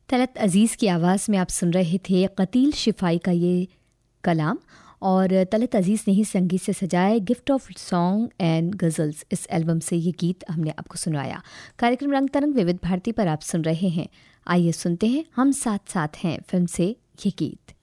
तलत अजीज़ की आवाज़ में आप सुन रहे थे कतील शिफाई का ये कलाम, और तलत अजीज़ ने ही संगीत से सजाए gift of song and ghazals इस एल्बम से ये गीत हमने आपको सुनवाया। कार्यक्रम रंग तरंग विविध भारती पर आप सुन रहे हैं। आइए सुनते हैं हम साथ साथ हैं फिल्म से ये गीत।